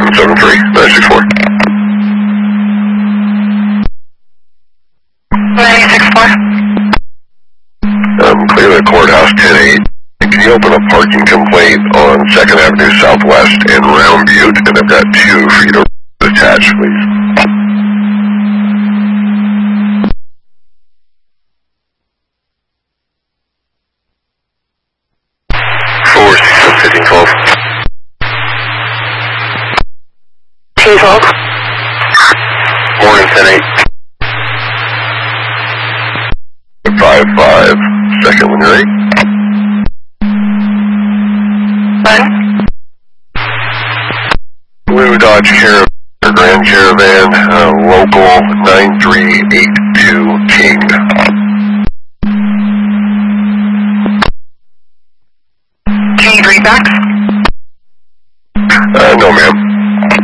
773, 964. 964. Clear the courthouse 10-8. Can you open a parking complaint on 2nd Avenue Southwest and Round Butte? And I've got 2 for you to attach, please. Morning, 10-8. 5-5. Second when you're ready. Blue Dodge Caravan, Grand Caravan, local 9382 King. Do you need readbacks? No, ma'am.